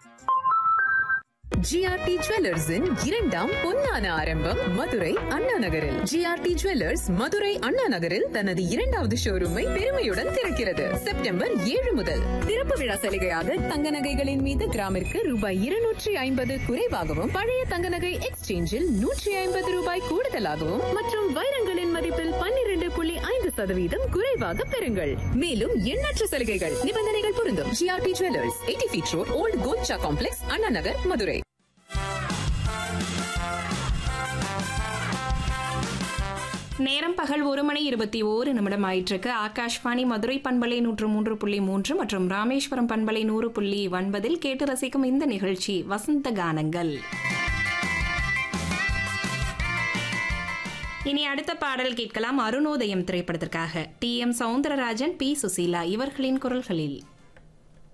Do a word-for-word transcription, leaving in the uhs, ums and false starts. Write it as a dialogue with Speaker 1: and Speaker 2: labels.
Speaker 1: GRT ஜுவல்லர்ஸின் இரண்டாம் பொன்னான ஆரம்பம் மதுரை அண்ணா நகரில். ஜிஆர்டி ஜுவல்லர்ஸ் மதுரை அண்ணா நகரில் தனது இரண்டாவது ஷோரூமை பெருமையுடன் திறக்கிறது. செப்டம்பர் ஏழு முதல் திறப்பு விழா சலுகையாக தங்க நகைகளின் மீது கிராமிற்கு ரூபாய் இருநூற்றி ஐம்பது குறைவாகவும், பழைய தங்க நகை எக்ஸ்சேஞ்சில் நூற்றி ஐம்பது ரூபாய் கூடுதலாகவும் மற்றும் வைரங்களின் மதிப்பில் பன்னிரண்டு புள்ளி ஐந்து சதவீதம் குறைவாக பெறுங்கள். மேலும் எண்ணற்ற சலுகைகள், நிபந்தனைகள் பொருந்தும். GRT jewellers, eighty feet road, volt Golcha complex, Anna Nagar, Madurai.
Speaker 2: நேரம் பகல் ஒரு மணி இருபத்தி ஓரு நிமிடம் ஆயிற்றுக்கு. ஆகாஷ்வாணி மதுரை பண்பலை நூற்று மூன்று புள்ளி மூன்று மற்றும் ராமேஸ்வரம் பண்பலை நூறு புள்ளி ஒன்பதில் கேட்டு ரசிக்கும் இந்த நிகழ்ச்சி வசந்த கானங்கள். இனி அடுத்த பாடல் கேட்கலாம். அருணோதயம் திரைப்படத்திற்காக D M Soundararajan, B Susheela இவர்களின் குரல்களில்.